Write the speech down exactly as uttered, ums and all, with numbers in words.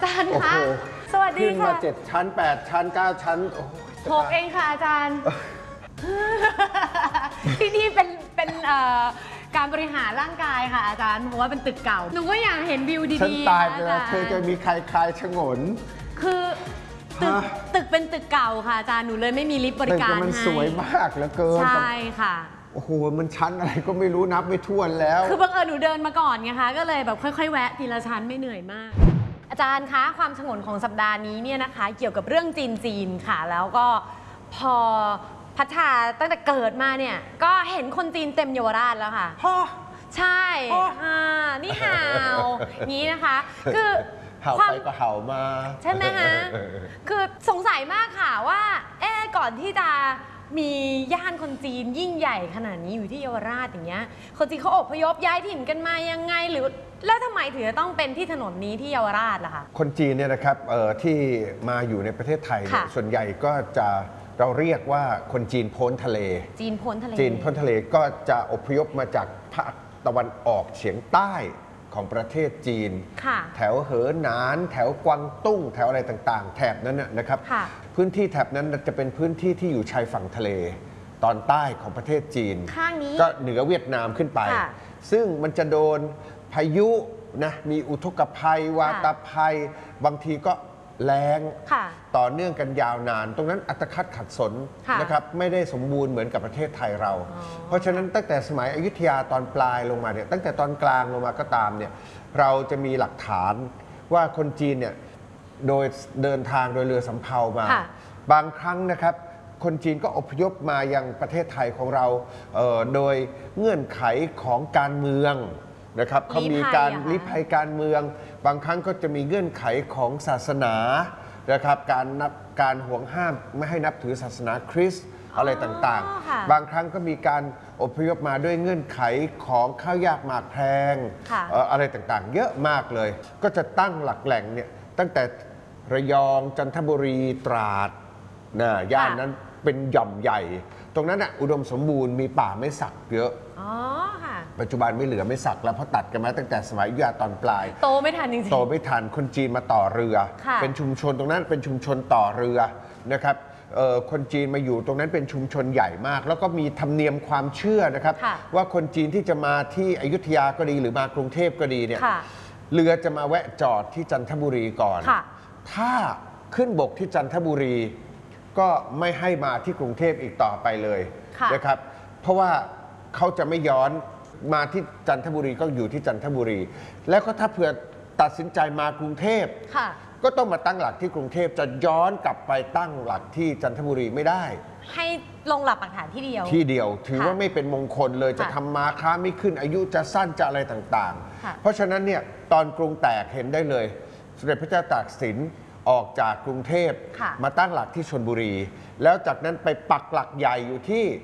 จารย์คะสวัสดีค่ะขึ้นมาเจ็ดชั้นแปดชั้นเก้าชั้นหกเองค่ะอาจารย์ที่นี่เป็นเป็นการบริหารร่างกายค่ะอาจารย์เพราะว่าเป็นตึกเก่าหนูก็อยากเห็นวิวดีๆฉันตายไปแล้วเธอจะมีใครคลายฉงนคือตึกตึกเป็นตึกเก่าค่ะอาจารย์หนูเลยไม่มีลิฟต์บริการให้มันสวยมากเหลือเกินใช่ค่ะโอ้โหมันชั้นอะไรก็ไม่รู้นับไม่ถ้วนแล้วคือบังเอิญหนูเดินมาก่อนไงคะก็เลยแบบค่อยๆแวะทีละชั้นไม่เหนื่อยมากอาจารย์คะความฉงนของสัปดาห์นี้เนี่ยนะคะเกี่ยวกับเรื่องจีนจีนค่ะแล้วก็พอพัฒนาตั้งแต่เกิดมาเนี่ยก็เห็นคนจีนเต็มเยาวราชแล้วค่ะพ่อใช่ค่ะนี่ห่าวนี้นะคะคือเห่าไปก็เห่ามาใช่ไหมคะคือสงสัยมากค่ะว่าเอ๊ะก่อนที่จะมีย่านคนจีนยิ่งใหญ่ขนาดนี้อยู่ที่เยาวราชอย่างเงี้ยคนจีนเขาอพยพย้ายถิ่นกันมายังไงหรือแล้วทำไมถึงจะต้องเป็นที่ถนนนี้ที่เยาวราชล่ะคะคนจีนเนี่ยนะครับที่มาอยู่ในประเทศไทยส่วนใหญ่ก็จะเราเรียกว่าคนจีนพ้นทะเลจีนพ้นทะเลจีนพ้นทะเลก็จะอพยพมาจากภาคตะวันออกเฉียงใต้ของประเทศจีนแถวเหอหนานแถวกวางตุ้งแถวอะไรต่างๆแถบนั้นนะครับพื้นที่แถบนั้นจะเป็นพื้นที่ที่อยู่ชายฝั่งทะเลตอนใต้ของประเทศจีนก็เหนือเวียดนามขึ้นไปซึ่งมันจะโดนพายุนะมีอุทกภัยวาตภัยบางทีก็แรงต่อเนื่องกันยาวนานตรงนั้นอัตคัดขัดสนนะครับไม่ได้สมบูรณ์เหมือนกับประเทศไทยเราเพราะฉะนั้นตั้งแต่สมัยอยุธยาตอนปลายลงมาเนี่ยตั้งแต่ตอนกลางลงมาก็ตามเนี่ยเราจะมีหลักฐานว่าคนจีนเนี่ยโดยเดินทางโดยเรือสำเภามาบางครั้งนะครับคนจีนก็อพยพมายังประเทศไทยของเราโดยเงื่อนไขของการเมืองนะครับเขามีการลี้ภัยการเมืองบางครั้งก็จะมีเงื่อนไขของศาสนานะครับการนับการห่วงห้ามไม่ให้นับถือศาสนาคริสต์อะไรต่างๆบางครั้งก็มีการอพยพมาด้วยเงื่อนไขของข้าวยากหมากแพงอะไรต่างๆเยอะมากเลยก็จะตั้งหลักแหล่งเนี่ยตั้งแต่ระยองจันทบุรีตราดนะย่านนั้นเป็นหย่อมใหญ่ตรงนั้นอ่ะอุดมสมบูรณ์มีป่าไม้สักเยอะอ๋อค่ะปัจจุบันไม่เหลือไม่สักแล้วเพราะตัดกันมาตั้งแต่สมัยอยุธยาตอนปลายโตไม่ทันจริงๆโตไม่ทันคนจีนมาต่อเรือเป็นชุมชนตรงนั้นเป็นชุมชนต่อเรือนะครับคนจีนมาอยู่ตรงนั้นเป็นชุมชนใหญ่มากแล้วก็มีธรรมเนียมความเชื่อนะครับว่าคนจีนที่จะมาที่อยุธยาก็ดีหรือมากรุงเทพก็ดีเนี่ยเรือจะมาแวะจอดที่จันทบุรีก่อนถ้าขึ้นบกที่จันทบุรีก็ไม่ให้มาที่กรุงเทพอีกต่อไปเลยนะครับเพราะว่าเขาจะไม่ย้อนมาที่จันทบุรีก็อยู่ที่จันทบุรีแล้วก็ถ้าเผื่อตัดสินใจมากรุงเทพก็ต้องมาตั้งหลักที่กรุงเทพจะย้อนกลับไปตั้งหลักที่จันทบุรีไม่ได้ให้ลงหลักปักฐานที่เดียวที่เดียวถือว่าไม่เป็นมงคลเลยจะทำมาค้าไม่ขึ้นอายุจะสั้นจะอะไรต่างๆเพราะฉะนั้นเนี่ยตอนกรุงแตกเห็นได้เลยสมเด็จพระเจ้าตากสินออกจากกรุงเทพมาตั้งหลักที่ชลบุรีแล้วจากนั้นไปปักหลักใหญ่อยู่ที่